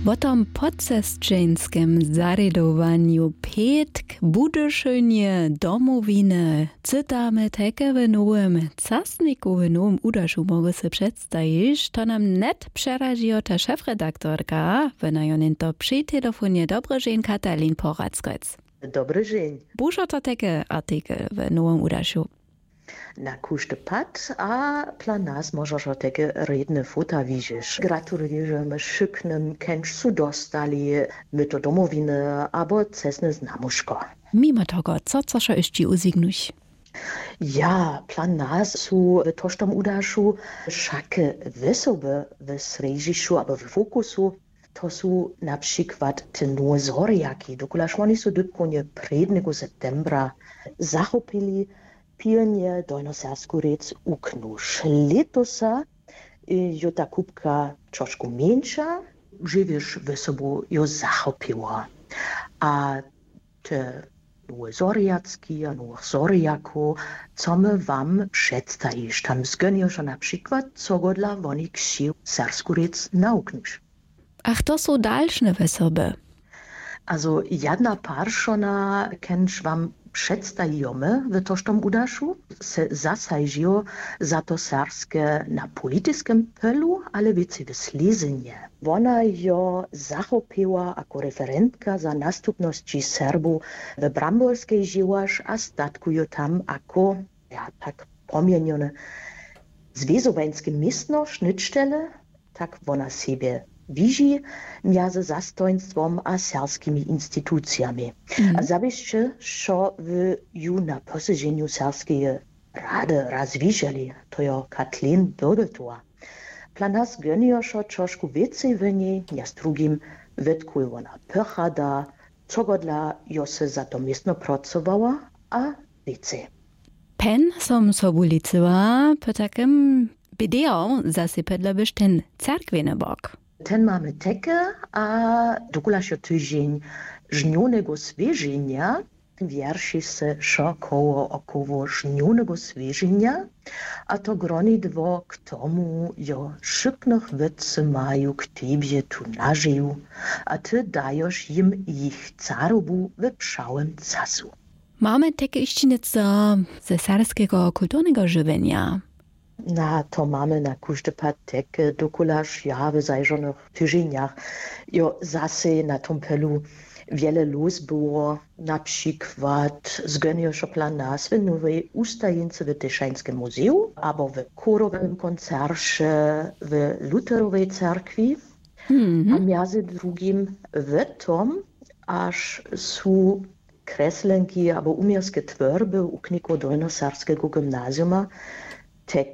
O tom podsestrzenskim zarydowaniu Petk, Budyszynje, Domowiny, cytamy takie w nowym czasniku, w nowym udaszu mogę sobie przedstawić, to nam net przeraziła ta szefredaktorka, wynajonin to przy telefonie Dobry dzień Katalin Porackoc. Dobry dzień. Buszo to takie artykel w nowym udaszu? Na każdy pad, a dla nas możesz o takie redne fota widzieć. Gratulujemy szybnym, kęcz su dostali, my to domowiny, albo cesne znamuszko. Mimo tego, co się jeszcze uzignuć? Ja, dla nas su w tożtom udaszu szake wysoby w središću, albo w fokusu. To su na przykład te nowe zoriaki, dokulaż oni su dokonie prednego septembra zachopili pilnie Dolnosersku rec uknuš. Letosa jo ta kupka trošku mniejsza, żywiesz w sobą jo zachopiła. A te nowe zoriacki, a nowych zoriaku, co my wam przedstawisz, tam zgoniesz na przykład, co go dla wonik sił Sersku rec nauknuš. Ach, to są dalsze wesoby. Also jedna parszona kęcz wam przedstawiamy w tożtom udaszu, se zasajdziło za to serskie na politycznym polu, ale wiecie w slezenie. Ona jo zachopiła jako referentka za następności Serbów w Bramborskiej żyłaś, a statkują tam jako, ja tak pomienione, zwezowańskie miestno, sznytstelle, tak ona siebie widzi między zastoństwem a serskimi instytucjami. A zabyście, co w ju na posiedzeniu serskiej rady rozwijali, to jo Katlin Bürdeltor. Dla nas gonioszo troszkę więcej w niej, ja z drugim wytkuj ona pychada, co go dla jo se za to miestno pracowała, a więcej. Pen som sobulicyła po takim wideo zasypedla byś ten cerkwieny bok. Ten mamy takie, a dokulaż jo tydzień żnionego zwierzenia, wierszy se około żnionego zwierzenia, a to groni dwo k tomu jo szybnych wycy mają k tebie tu nażyju, a ty dajesz im ich zarobu w pszałym casu. Mamy takie iścinice ze serskiego kulturnego żywienia. Na to mamy na każdy pad takie dokulaż ja w zajrzonych tydzieniach. Jo zase na tom pelu wiele luz było, na przykład zgonioszo dla nas w nowej ustajence w Tyszańskim Muzeum, albo w chorowym koncercie w Luterowej Cerkwi, a między drugim w tom, aż są kreslenki albo umierskie tworby ukniku Dolnoserskiego gimnazjuma, tak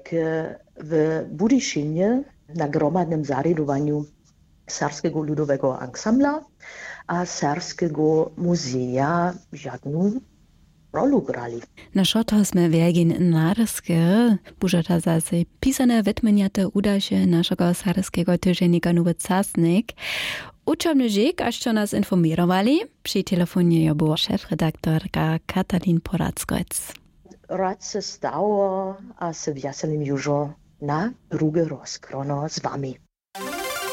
w Budyszynie na gromadnym zarydowaniu Serskiego Ludowego Ansambla a Serskiego Muzea żadną rolę grali. Na szoto sme wiegin narskie, bużeta zase pisane wytmeniate udasie naszego serskiego tyżennika Nowy Czasnik. Uczony dziek, aż co nas informowali, przy telefonie była szefredaktorka Katalin Porackoc. Rad se stało, a se wjaselim już na drugi rozkrono z wami.